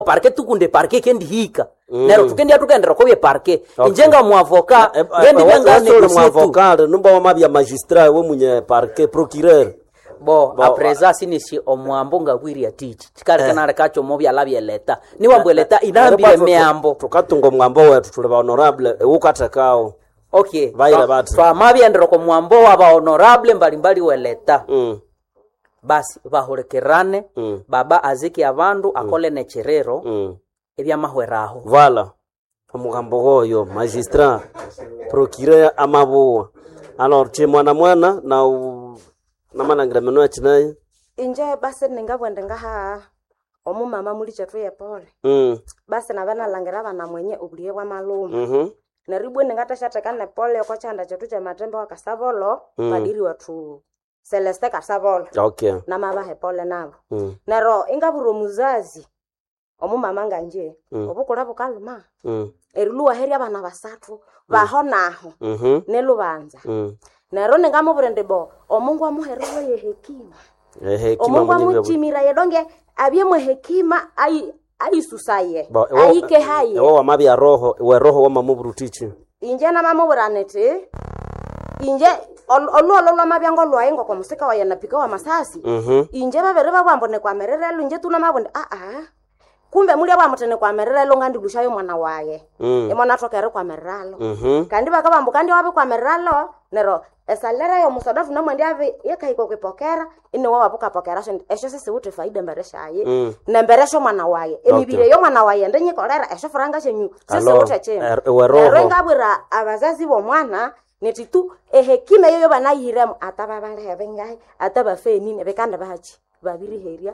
parke tukunde parke kendi hika nero tukendi atukendera ko bye parke injenga mu avocat ngendi bangane ko avocat numba mabya magistrat we munye parke procureur bo apreza sinisi omwambo ngagwiri atichi chikale kana kacho mo bya labya leta ni wambo leta inambire meambo tukatunga mwambo wetu tule ba honorable ukatakao okay vaira batu fa mabya ndero ko mwambo aba honorable mbalimbali we leta basi bahorekerane baba aziki abandu akole necherero ebya mahweraho voilà omugambo goyo magistrat procureur amabuwa alors che mwana na manangira meno achinaye inje basi ningabwende ngaha omumama muli chetu ye pole basi nabana langira bana mwenye ubuliye kwa malume naribwe ningatashatekane pole kwa chanda chetu cha matembe wa Kasabolo padiri watu Celeste Kasabolo okay na mabahe pole nabo nero ingaburo muzazi omumama nganje obukula bukaluma eriluwa heri abana basatu bahonaho nelubanza nero ningamubirende bo omungu amuherero ye hekima omungu amuchimira yedonge abye mu hekima aisusaye ayike haye ewo amabya roho we roho wa mamuburutichi inje na mamuburanete inje ololo lwamabya ngolwaye ngoko musika wa yanapika wa masasi inje babere babambone kwa mererelo inje tuna mabonde kumbe muli abamutene kwa mererelo ngandi lushayo mwana waye emona tokere kwa mereralo kandi bakabambu kandi wabe kwa mereralo nero esalera yo musodatu na mwandi ave yekaiko kwepokera ine wabuka pokera esho sese uti faida mberesha aye na mberesho mwana waye emibire yo mwana waye ndenye kolera esho franga chenyu sese uti chema nero ngabura abazazi bo mwana netitu ehekima yoyo banayiremu atababale yabengaye atabafeni nebekanda bahachi babiri heria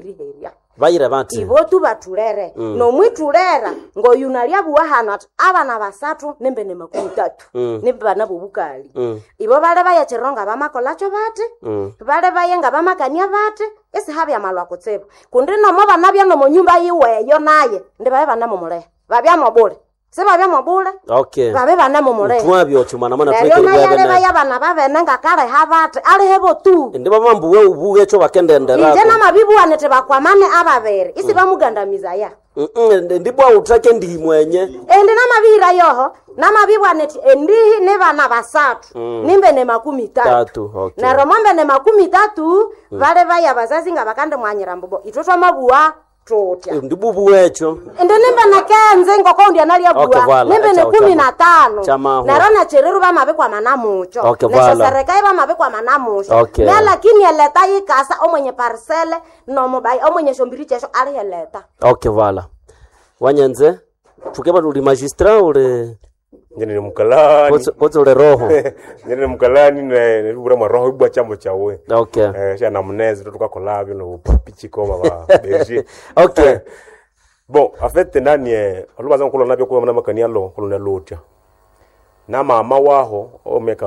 bayira bati ibo tubatulere no mwitulera ngo yunalia buwahana abana basatu nembe ne 13 nembe bana bubukali ibo bale bayachironga bamakolacho bate bale bayenga bamakania bate ese habya malwa kutseba kundi no mo bana bya no mu nyumba yiweyo naye ndi babe bana mumule babya mobule sema bya mobule okay babe bana mumule twabyo chumana mana twekere bya bana babenenga kale habate ali hebo tu ndi bamambu we ubuge cyo bakendendera inje na mabibu anete bakwamane ababere isi bamugandamiza ya ndibwa utake ndi mwenye ende na mabira yoho na mabibu anete endihi ne bana basatu nimbe ne 13 okay na romambe ne 13 vale baya bazazi nga bakande mwanyira mbobo itotwa mabuwa totya ndibubu wecho ende nimbe na kenze ngoko ndi analia buwa nimbe ne 15 na rona chereru ba mabe kwa manamucho na sereka ba mabe kwa manamucho na lakini eleta yikasa omwenye parcelle no mobai omwenye shombiri chesho ali eleta okay vala wanyenze tukeba uli magistrat ule nyene mukalani kozo le roho nyene mukalani ne rubura ma roho ibwa chambo chawe okay sha munezi tukakolabyo no papichiko baba berger okay bon en fait nani olubaza nkulo nabyo kuba na makanialo kulo lotia na mama waho o meka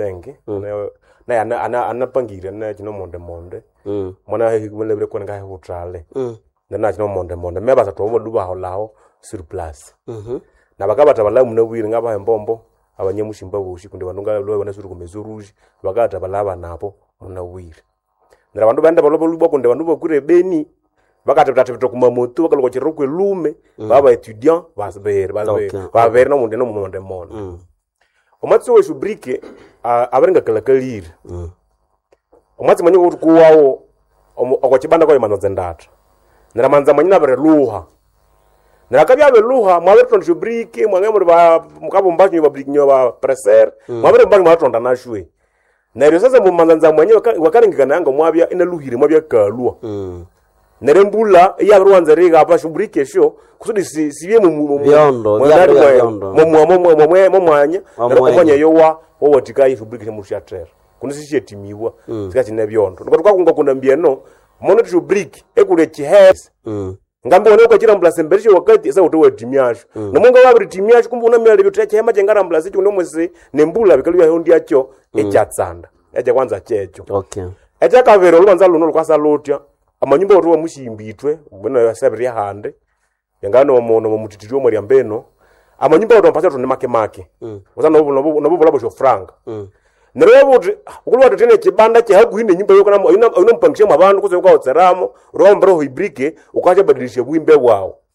25 na anapangire na kino monde mwana hikumelebre kwa ngahe utrale na kino monde meba sa tomo duba holao sur place na bakabata bala munabwire ngaba embombo abanyemushimba bushi kundi banunga lwe bana suru kumezuruji bakata balaba napo munawire ndara bandu banda balobo lubo kundi bandu bakure beni bakata tatafito kumamoto bakaloko chirokwe lume baba étudiant basber no munde no monde omatso we shubrike abarenga kalakalire omatso manyo kuwawo okwachibanda kwa manzo ndata ndara manza manyina bare luha nakabya beluha mwabeto shubrike mwangemuri ba mukabombacho babrikinyo ba presser mwabere mbani mwatonda nashwe nero sasa mumanza mwenye wakarengikana ngo mwabya inaluhire mwabya kalua nere mbula ya rwanza rega apa shubrike sho kusudi sibiye mu byondo mwanya mwanya yowa wowatika shubrike mushatra kunisishye timiwa sikati na byondo ngotuka kunga kuna mbieno mono shubrike ekule chihes ngambo oneko chira mbula semberisho wakati esa utowe timyasho nomonga wabiri timyasho kumbe unamyale byo chema chengara mbula sicho nomwese nembula bikaluya hondi yacho echatsanda eja kwanza checho okay eja kavero lwanza luno kwasa lotya amanyumba otowa mushimbitwe bwana yasabiri hande yangano mono mutitiro muri ambeno amanyumba otompasa to make uzana nobo labo sho franga Nerebo ukulwa tene kibanda cya haguhinde nyimba yoko na unompangisha abantu kuze kwa otseramo rombro hibrike ukaje badilisha bwimbe wao